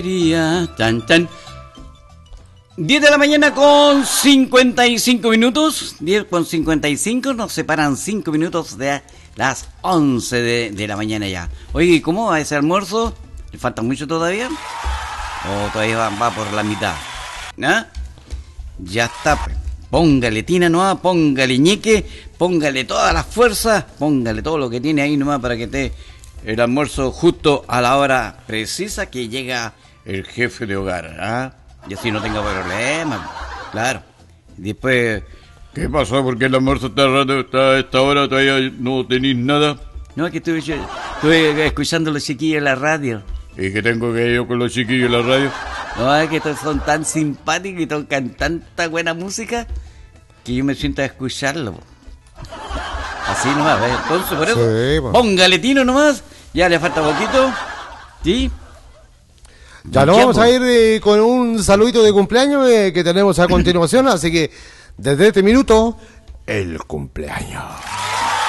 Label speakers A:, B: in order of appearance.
A: Tan, tan. 10 de la mañana con 55 minutos. 10 con 55. Nos separan 5 minutos de las 11 de la mañana ya. Oye, ¿cómo va ese almuerzo? ¿Le falta mucho todavía? ¿O todavía va por la mitad? ¿Ah? Ya está. Póngale tina nomás, póngale ñeque, póngale todas las fuerzas, póngale todo lo que tiene ahí nomás para que esté el almuerzo justo a la hora precisa que llega el jefe de hogar, ¿ah? Y así no tenga problemas, claro. Después, ¿qué pasó? ¿Por qué el almuerzo está a esta hora? ¿Todavía no tenéis nada? No, es que estuve escuchando a los chiquillos en la radio. ¿Y qué tengo que ir yo con los chiquillos en la radio? No, es que estos son tan simpáticos y tocan tanta buena música que yo me siento a escucharlo. Así nomás, ¿ves? Entonces, por eso, sí, bueno. Póngale tino nomás. Ya le falta poquito. ¿Sí?
B: Ya nos vamos a ir con un saludito de cumpleaños que tenemos a continuación. Así que, desde este minuto, el cumpleaños.